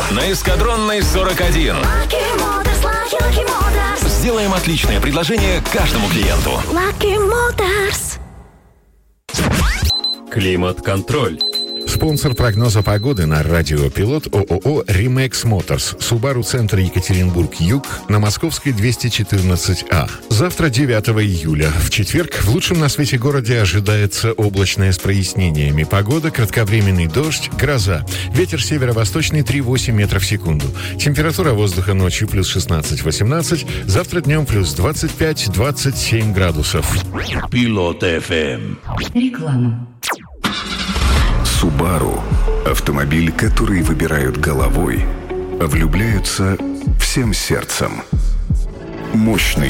на Эскадронной 41. Сделаем отличное предложение каждому клиенту. Климат-контроль. Спонсор прогноза погоды на радио «Пилот» ООО «Римекс Моторс». Субару-центр Екатеринбург-Юг на Московской 214А. Завтра, 9 июля, в четверг, в лучшем на свете городе ожидается облачное с прояснениями. Погода, кратковременный дождь, гроза. Ветер северо-восточный 3,8 метров в секунду. Температура воздуха ночью плюс 16-18. Завтра днем плюс 25-27 градусов. Пилот FM. Реклама. Subaru – автомобиль, который выбирают головой, а влюбляются всем сердцем. Мощный